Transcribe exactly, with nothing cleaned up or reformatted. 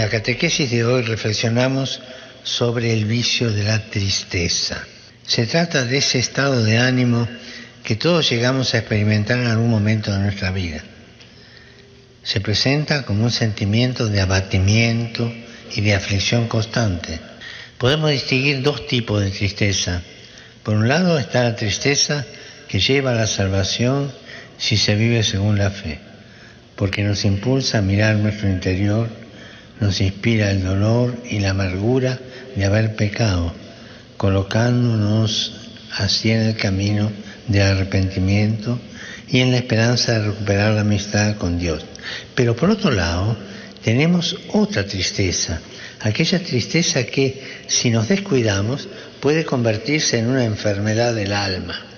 la catequesis de hoy reflexionamos sobre el vicio de la tristeza. Se trata de ese estado de ánimo que todos llegamos a experimentar en algún momento de nuestra vida. Se presenta como un sentimiento de abatimiento y de aflicción constante. Podemos distinguir dos tipos de tristeza. Por un lado está la tristeza que lleva a la salvación si se vive según la fe, porque nos impulsa a mirar nuestro interior, nos inspira el dolor y la amargura de haber pecado, colocándonos así en el camino de arrepentimiento y en la esperanza de recuperar la amistad con Dios. Pero por otro lado, tenemos otra tristeza, aquella tristeza que, si nos descuidamos, puede convertirse en una enfermedad del alma.